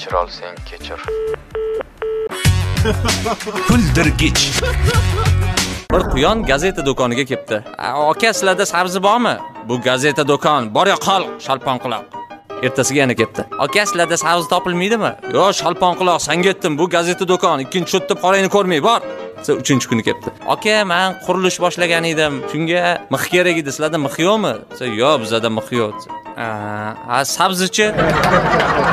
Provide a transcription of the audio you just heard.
Kechirolsang kechir. Kuldirgich. Bir quyon gazeta do'koniga kelibdi. Aka, sizlarda sabzi bormi? Bu gazeta do'kon. Bor yo qol, shalponquloq. Ertasiga yana kelibdi. Aka, sizlarda sabzi topilmaydimi? Yo, shalponquloq, senga aytdim, bu gazeta do'kon. Ikkinchi shotda qorangni ko'rmay, bor. Uchinchi kuni kelibdi. Aka, men qurilish boshlagan edim. Shunga mix kerak edi. Sizlarda mix yo'qmi? Yo, bizda mix yo'q. Sabzichi?